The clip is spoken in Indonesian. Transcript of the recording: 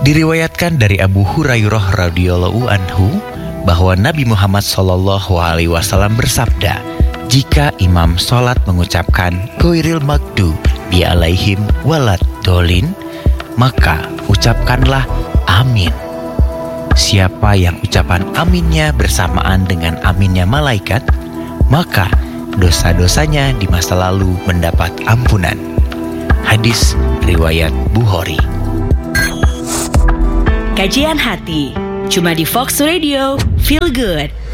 Diriwayatkan dari Abu Hurairah radhiyallahu anhu bahwa Nabi Muhammad SAW bersabda, jika imam sholat mengucapkan ghairil maghdubi alaihim waladdallin, maka ucapkanlah amin. Siapa yang ucapan aminnya bersamaan dengan aminnya malaikat, maka dosa-dosanya di masa lalu mendapat ampunan. Hadis riwayat Bukhari. Kajian hati cuma di Fox Radio. Feel good.